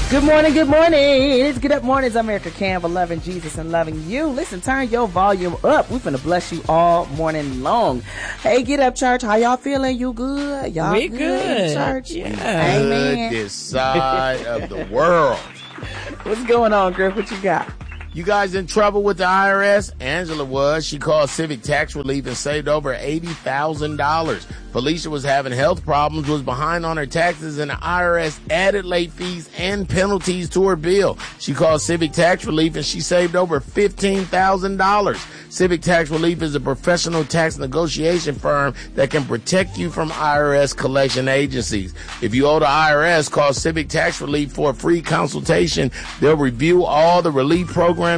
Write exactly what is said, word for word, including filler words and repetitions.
Good morning, good morning. It's Get Up Mornings. I'm Erica Campbell, loving Jesus and loving you. Listen, turn your volume up. We're finna bless you all morning long. Hey, Get Up Church, how y'all feeling? You good? Y'all we good, good. in church? Yeah. Amen. Good this side of the world. What's going on, Griff? What you got? You guys in trouble with the I R S? Angela was. She called Civic Tax Relief and saved over eighty thousand dollars. Felicia was having health problems, was behind on her taxes, and the I R S added late fees and penalties to her bill. She called Civic Tax Relief and she saved over fifteen thousand dollars. Civic Tax Relief is a professional tax negotiation firm that can protect you from I R S collection agencies. If you owe the I R S, call Civic Tax Relief for a free consultation. They'll review all the relief programs